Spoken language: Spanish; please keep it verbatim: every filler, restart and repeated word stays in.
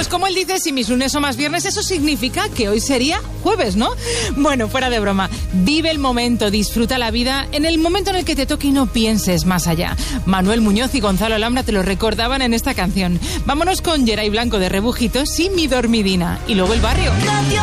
como él dice, si mis lunes son más viernes, eso significa que hoy sería jueves, ¿no? Bueno, fuera de broma, vive el momento, disfruta la vida en el momento en el que te toque y no pienses más allá. Manuel Muñoz y Gonzalo Alhambra te lo recordaban en esta canción. Vámonos con Geray Blanco de Rebujitos y Mi Dormidina. Y luego El Barrio.